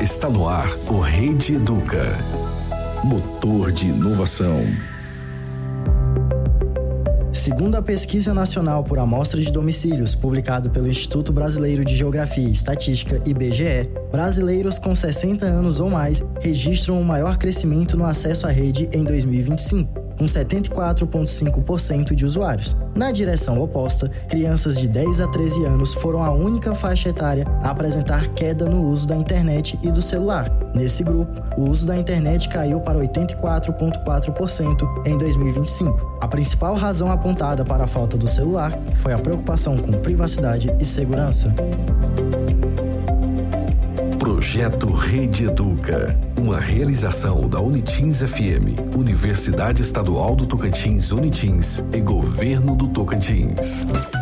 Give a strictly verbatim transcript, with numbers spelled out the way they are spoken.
Está no ar o Rede Educa. Motor de inovação. Segundo a Pesquisa Nacional por Amostra de Domicílios, publicado pelo Instituto Brasileiro de Geografia e Estatística, I B G E, brasileiros com sessenta anos ou mais registram o maior crescimento no acesso à rede em dois mil e vinte e cinco, com setenta e quatro vírgula cinco por cento de usuários. Na direção oposta, crianças de dez a treze anos foram a única faixa etária a apresentar queda no uso da internet e do celular. Nesse grupo, o uso da internet caiu para oitenta e quatro vírgula quatro por cento em dois mil e vinte e cinco. A principal razão apontada para a falta do celular foi a preocupação com privacidade e segurança. Projeto Rede Educa, uma realização da Unitins F M, Universidade Estadual do Tocantins Unitins e Governo do Tocantins.